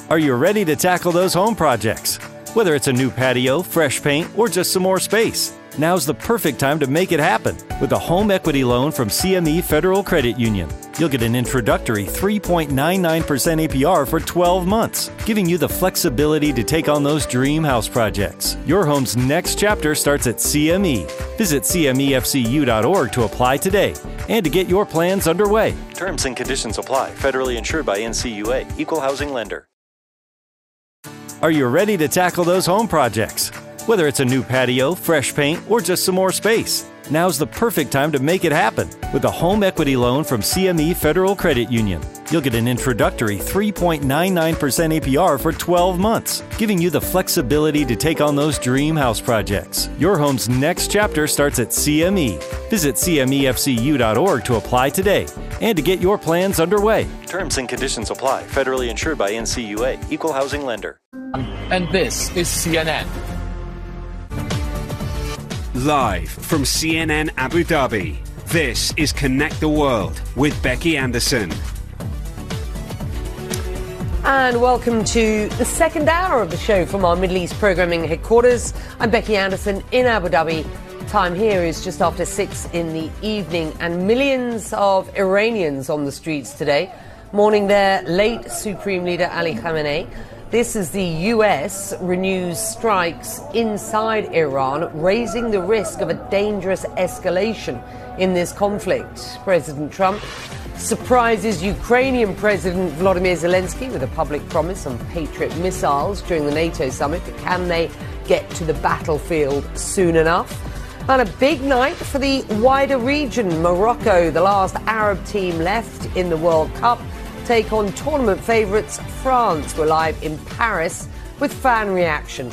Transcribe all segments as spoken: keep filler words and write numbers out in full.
Are you ready to tackle those home projects? Whether it's a new patio, fresh paint, or just some more space, now's the perfect time to make it happen with a home equity loan from C M E Federal Credit Union. You'll get an introductory three point nine nine percent A P R for twelve months, giving you the flexibility to take on those dream house projects. Your home's next chapter starts at C M E. Visit C M E F C U dot org to apply today and to get your plans underway. Terms and conditions apply. Federally insured by N C U A. Equal housing lender. Are you ready to tackle those home projects? Whether it's a new patio, fresh paint, or just some more space, now's the perfect time to make it happen with a home equity loan from C M E Federal Credit Union. You'll get an introductory three point nine nine percent A P R for twelve months, giving you the flexibility to take on those dream house projects. Your home's next chapter starts at C M E. Visit C M E F C U dot org to apply today and to get your plans underway. Terms and conditions apply. Federally insured by N C U A. Equal housing lender. And this is C N N. Live from C N N Abu Dhabi, this is Connect the World with Becky Anderson. And welcome to the second hour of the show from our Middle East programming headquarters. I'm Becky Anderson in Abu Dhabi. Time here is just after six in the evening, and millions of Iranians on the streets today, mourning their late Supreme Leader Ali Khamenei. This as the U S renews strikes inside Iran, raising the risk of a dangerous escalation in this conflict. President Trump surprises Ukrainian President Volodymyr Zelensky with a public promise on Patriot missiles during the NATO summit, but can they get to the battlefield soon enough? And a big night for the wider region. Morocco, the last Arab team left in the World Cup, take on tournament favourites France. We're live in Paris with fan reaction.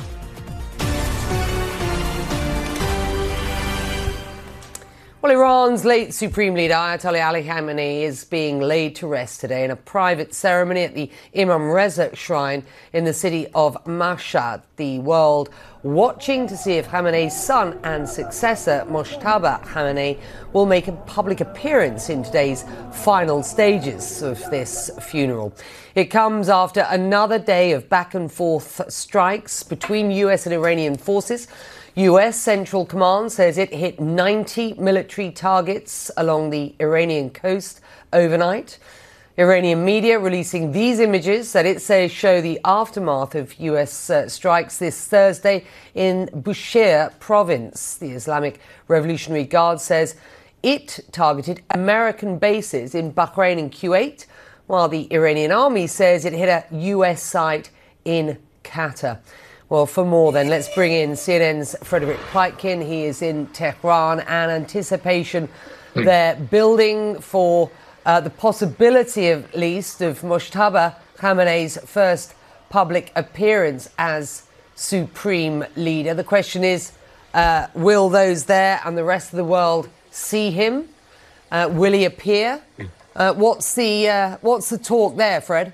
Well, Iran's late Supreme Leader Ayatollah Ali Khamenei is being laid to rest today in a private ceremony at the Imam Reza Shrine in the city of Mashhad. The world watching to see if Khamenei's son and successor, Mojtaba Khamenei, will make a public appearance in today's final stages of this funeral. It comes after another day of back and forth strikes between U S and Iranian forces. U S Central Command says it hit ninety military targets along the Iranian coast overnight. Iranian media releasing these images that it says show the aftermath of U S uh, strikes this Thursday in Bushehr province. The Islamic Revolutionary Guard says it targeted American bases in Bahrain and Kuwait, while the Iranian army says it hit a U S site in Qatar. Well, for more then, let's bring in C N N's Frederick Pleitgen. He is in Tehran, and anticipation they're building for uh, the possibility, at least, of Mojtaba Khamenei's first public appearance as Supreme Leader. The question is, uh, will those there and the rest of the world see him? Uh, will he appear? Uh, what's the uh, what's the talk there, Fred?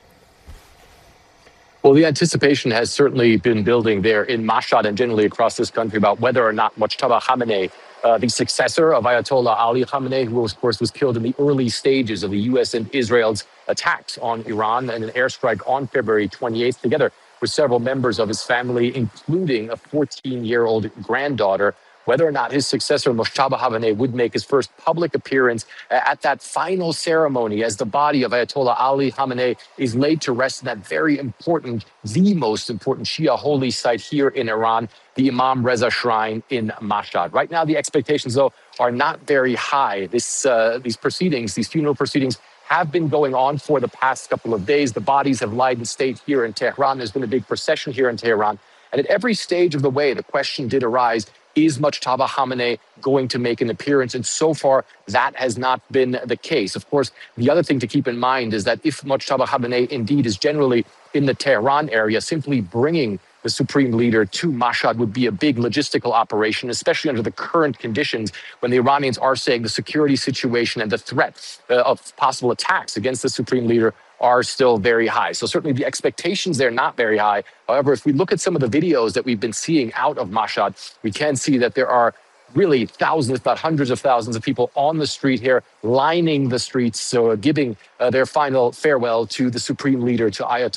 Well, the anticipation has certainly been building there in Mashhad and generally across this country about whether or not Mojtaba Khamenei, uh, the successor of Ayatollah Ali Khamenei, who of course was killed in the early stages of the U S and Israel's attacks on Iran and an airstrike on February twenty-eighth, together with several members of his family, including a fourteen-year-old granddaughter, whether or not his successor, Mojtaba Khamenei, would make his first public appearance at that final ceremony as the body of Ayatollah Ali Khamenei is laid to rest in that very important, the most important Shia holy site here in Iran, the Imam Reza Shrine in Mashhad. Right now, the expectations, though, are not very high. This, uh, these proceedings, these funeral proceedings, have been going on for the past couple of days. The bodies have lied in state here in Tehran. There's been a big procession here in Tehran. And at every stage of the way, the question did arise, is Mojtaba Khamenei going to make an appearance? And so far, that has not been the case. Of course, the other thing to keep in mind is that if Mojtaba Khamenei indeed is generally in the Tehran area, simply bringing the supreme leader to Mashhad would be a big logistical operation, especially under the current conditions when the Iranians are saying the security situation and the threat uh, of possible attacks against the supreme leader are still very high. So certainly the expectations there not very high. However, if we look at some of the videos that we've been seeing out of Mashhad, we can see that there are really thousands, if not hundreds of thousands of people on the street here, lining the streets, so uh, giving uh, their final farewell to the supreme leader, to Ayatollah